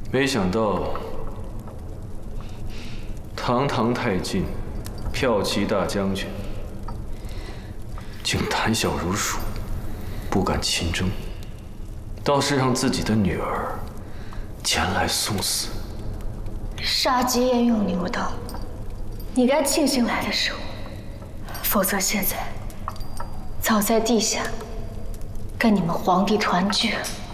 没想到，堂堂太进，骠骑大将军，竟胆小如鼠，不敢亲征，倒是让自己的女儿前来送死。 杀鸡焉用牛刀，你该庆幸来的是我，否则现在早在地下跟你们皇帝团聚了。